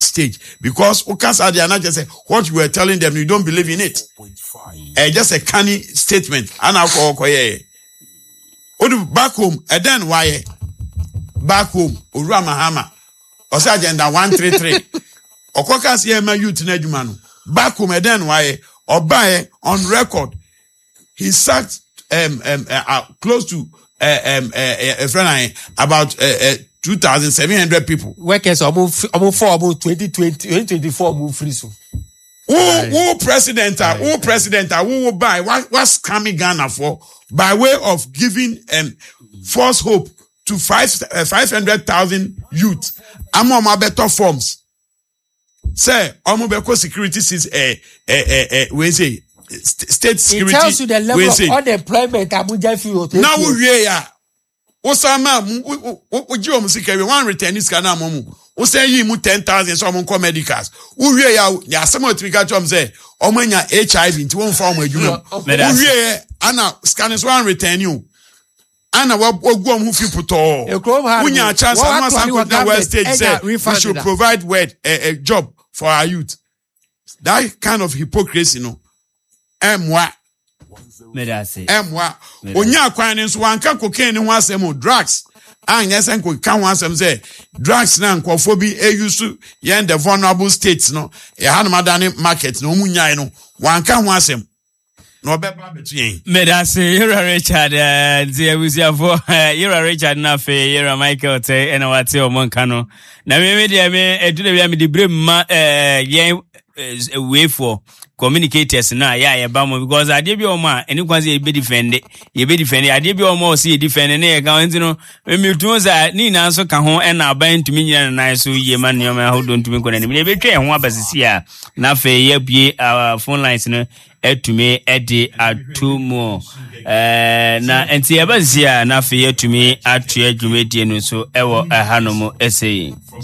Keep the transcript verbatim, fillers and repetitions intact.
stage because Okasa they are not just say what you were telling them you don't believe in it. Uh, just a canny statement. And I call koye. Odu back home and then why back home Ura Mahama Osa agenda one three three. Okoka siyema youth nedumanu. Back home and then why Obaye on record he sacked um um uh, uh, close to uh, um uh, uh, a friend about uh, uh, two thousand seven hundred people. Workers about about four about twenty twenty twenty twenty-four move free so. Who who president who president who will buy what what's coming Ghana for by way of giving um false hope to five uh, five hundred thousand youth. I'm on my better forms. Say, I'm on security since eh eh eh eh we say state security. It tells you the level of unemployment Abuja field. Now we ya. Osama uji o musika we one return this kana momu. O say yi mu ten thousand so mo come medicals. We ya ya some otrika chom say o manya H I V nti won fa o adwuma. We ana scanners one return you. Ana wa ogu am hu fi puto. Unya chance am san go West State say we should provide word a, a job for our youth. That kind of hypocrisy no. Emwa Medase. Emwa. Onya kwan nso wanka cocaine ho asem drugs. Anya sen ko kan ho asem say drugs na nkofo bi eyusu yen the vulnerable states no. E ha no madane market no omunyan no. Wanka ho asem. No beba betu yen. Medase Yera Richard ntia busiafo Yera Richard na fe Yera Michael te ena wate omonka no. Na me me dia me edule bia me de bre ma eh yen way for communicators na ya ya ba mo because ade bi o ma eni kwanse e be defend e be defend ade bi o ma o se defend na e ka nti no me tun za ni na so ka ho e na ban tumi nyina na so ye ma ne o ma ho don tumi ko na ni me be twa ho abasisi a na fe ya bie phone lines no etumi ede atumo eh na enti ya basisi a na fe ya tumi atu adwumedie no so ewo ehanomo essay.